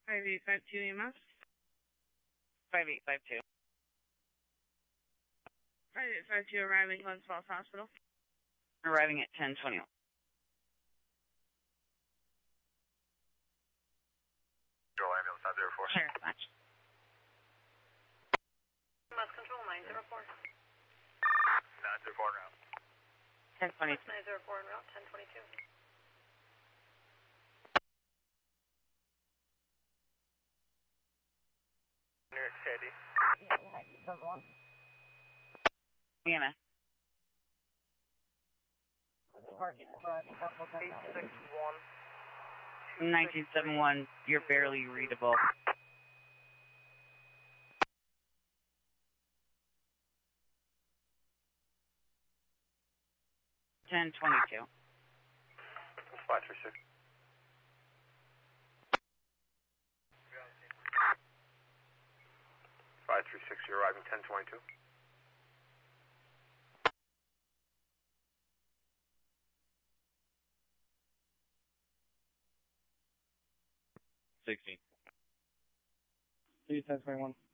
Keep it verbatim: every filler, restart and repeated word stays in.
five eight five two E M S. five eight five two. five eight five two arriving Glens Falls Hospital. Arriving at ten twenty-one. Control ambulance nine zero four. Clear match. Mass control nine zero four. nine zero four now. ten twenty-two. nine zero four en route, ten twenty-two. Near Sandy. E M S. eight six one. nineteen seventy-one, you're barely readable. ten twenty-two. five three six. five three six, you're arriving ten twenty-two. sixteen. Please, ten twenty-one.